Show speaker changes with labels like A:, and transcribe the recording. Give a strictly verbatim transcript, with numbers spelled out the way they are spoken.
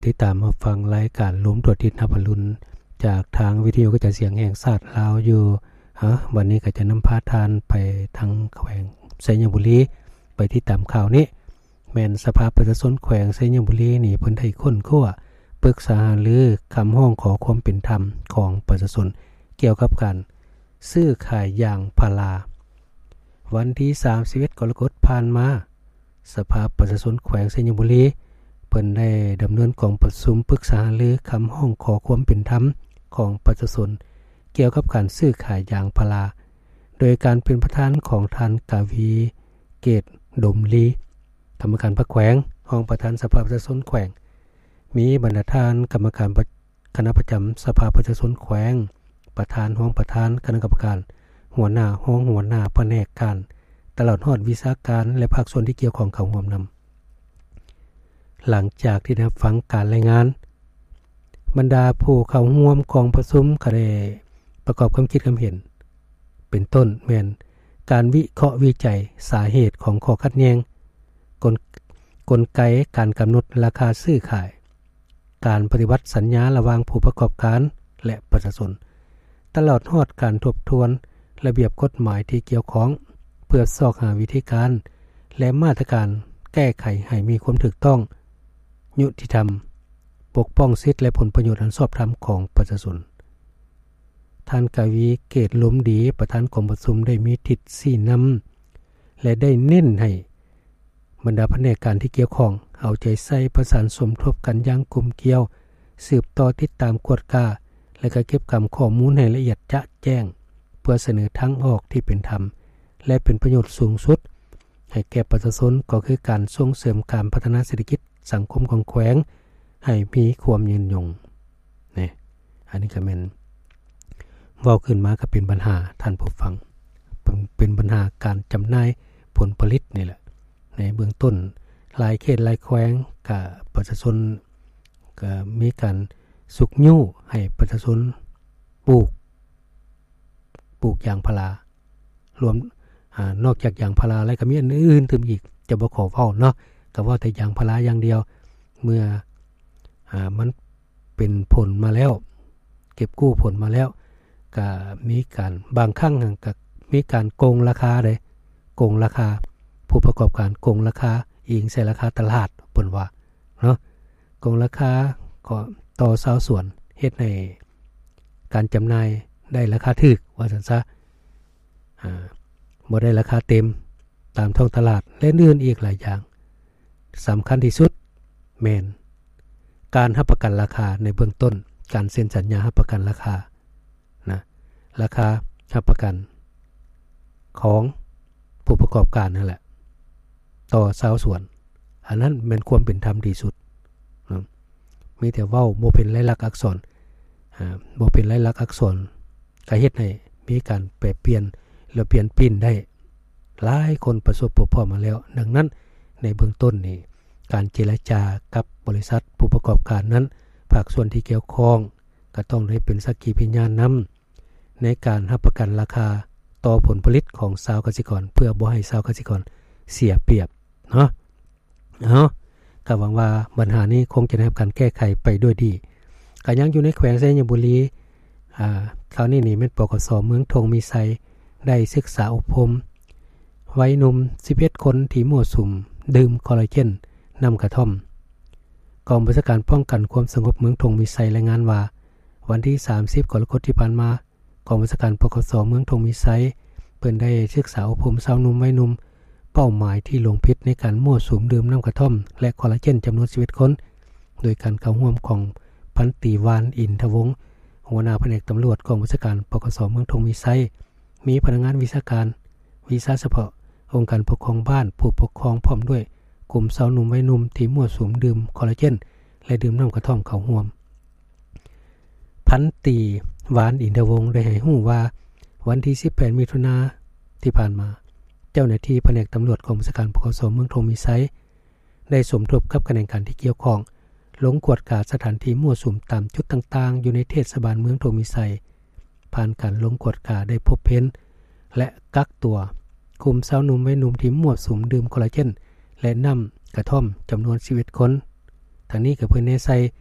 A: ติดตามมาฟังรายการล้มตรวจทิศหับอรุณจากทางวิทยุกระจายเสียงแห่งชาติลาวอยู่ฮะวันนี้ก็จะนำพาทานไปทางแขวงไสยบุรีไปที่ตามข่าวนี้แม่นสภาประชาชนแขวงไสยบุรีนี่เพิ่นได้ค้นคว้าปรึกษาหารือคำร้องขอความเป็นธรรมของประชาชนเกี่ยวกับการซื้อขายยางพาราวันที่สามสิบเอ็ดกรกฎาคมผ่านมาสภาประชาชนแขวงไสยบุรีเพิ่นได้ดำเนินกองประชุมปรึกษาหารือคำร้องขอความเป็นธรรมของประชาชนเกี่ยวกับการซื้อขายยางพาราโดยการเป็นประธานของท่านกาวีเกตดมลีกรรมการพรรคแขวงห้องประธานสภาประชาชนแขวงมีบรรณาธิการกรรมการคณะประจำสภาประชาชนแขวงประธานห้องประธานคณะกรรมการหัวหน้าห้องหัวหน้าแผนกการตลอดฮอดวิชาการและภาคส่วนที่เกี่ยวข้องเข้าร่วมนำหลังจากที่ได้ฟังการรายงานบรรดาผู้เข้าร่วมกองประชุมก็ได้ประกอบความคิดความเห็นเป็นต้นแม่นการวิเคราะห์วิจัยสาเหตุของข้อขัดแย้งกลกลไกการกำหนดราคาซื้อขายการปฏิบัติสัญญาระหว่างผู้ประกอบการและประชาชนตลอดฮอดการทบทวนระเบียบกฎหมายที่เกี่ยวข้องเพื่อซอกหาวิธีการและมาตรการแก้ไขให้มีความถูกต้องยุติธรรมปกป้องสิทธิและผลประโยชน์อันชอบธรรมของประชาชนท่านกวีเกตล้มดีประธานกองประชุมได้มีทิศชี้นำและได้เน้นให้บรรดาแผนกการที่เกี่ยวข้องเอาใจใส่ประสานสมทบกันอย่างกลมเกลียวสืบต่อติดตามกวดกาและก็เก็บกำข้อมูลให้ละเอียดจะแจ้งเพื่อเสนอทางออกที่เป็นธรรมและเป็นประโยชน์สูงสุดให้แก่ประชาชนก็คือการส่งเสริมการพัฒนาเศรษฐกิจสังคมของแขวงให้มีความยืนยงนี่อันนี้ก็แม่นเว้าขึ้นมาก็เป็นปัญหาท่านผู้ฟังเป็นปัญหาการจำหน่ายผลผลิตนี่แหละในเบื้องต้นหลายเขตหลายแขวงกับประชาชนก็มีการสุกยู่ให้ประชาชนปลูกปลูกยางพารารวมอ่านอกจากยางพาราแล้วก็มีอันอื่นๆถึงอีกจะบ่ขอเว้าเนาะก็ว่าแต่ยางพาราอย่างเดียวเมื่ออ่ามันเป็นผลมาแล้วเก็บกู้ผลมาแล้วก็มีการบางครั้งก็มีการโกงราคาได้โกงราคาผู้ประกอบการโกงราคาอิงใส่ราคาตลาดเพิ่นว่าเนาะโกงราคาก็ต่อชาวสวนเฮ็ดให้การจำหน่ายได้ราคาถูกว่าซั่นซะอ่าบ่ได้ราคาเต็มตามท้องตลาดและอื่นอีกหลายอย่างสำคัญที่สุดแม่นการรับประกันราคาในเบื้องต้นการเซ็นสัญญารับประกันราคานะราคารับประกันของผู้ประกอบการนั่นแหละต่อชาวสวนอันนั้นเป็นความเป็นธรรมที่สุดนะมีแต่เว้าบ่เป็นลายลักษณ์อักษรอ่าบ่เป็นลายลักษณ์อักษรก็เฮ็ดให้มีการแปรเปลี่ยนแล้วเปลี่ยนปิ้นได้หลายคนประสบพบพบมาแล้วดังนั้นในเบื้องต้นนี่การเจรจากับบริษัทผู้ประกอบการนั้นภาคส่วนที่เกี่ยวข้องก็ต้องได้เป็นสักขีพยานนำในการรับประกันราคาต่อผลผลิตของชาวเกษตรกรเพื่อบ่ให้ชาวเกษตรกรเสียเปรียบเนาะเอาก็หวังว่าปัญหานี้คงจะได้รับการแก้ไขไปด้วยดีก็ยังอยู่ในแขวงไสยบุรีอ่าคราวนี้นี่แม่นปกสเมืองทงมีไซได้ศึกษาอบรมวัยหนุ่มสิบเอ็ดคนที่มั่วสุมดื่มคอลลาเจนนำกระท่อมกองบัญชาการป้องกันความสงบเมืองทงมีไซรายงานว่าวันที่สามสิบกรกฎาคมที่ผ่านมากองบัญชาการปกสเมืองทงมีไซเพิ่นได้ศึกษาอบรมสาวหนุ่มวัยหนุ่มเป้าหมายที่ลงผิดในการมั่วสุมดื่มน้ำกระท่อมและคอลลาเจนจำนวนสิบเอ็ดคนโดยการเข้าร่วมของพันตรีวานอินทวงศ์หัวหน้าแผนกตำรวจกองบัญชาการปกสเมืองทงมีไซมีพนักงานวิชาการวิชาเฉพาะองค์การปกครองบ้านผู้ปกครองพร้อมด้วยกลุ่มสาวหนุ่มวัยหนุ่มที่มั่วสุมดื่มคอลลาเจนและดื่มน้ำกระท่อมเข้าร่วมพันตรีวานอินทวงศ์ได้ให้รู้ว่าวันที่สิบแปดมิถุนายนที่ผ่านมาเจ้าหน้าที่แผนกตำรวจกองบัญชาการปกสเมืองทงมีไซได้สมทบกับคณะกรรมการที่เกี่ยวข้องลงกวดกาสถานที่มั่วสุมตามจุดต่างๆอยู่ในเทศบาลเมืองทงมีไซผ่านการลงกวดกาได้พบเห็นและกักตัวกลุ่มสาวหนุ่มวัยหนุ่มที่มั่วสุมดื่มคอลลาเจนและน้ำกระท่อมจำนวนสิบเอ็ดคนทางนี้ก็เพิ่นได้ใส่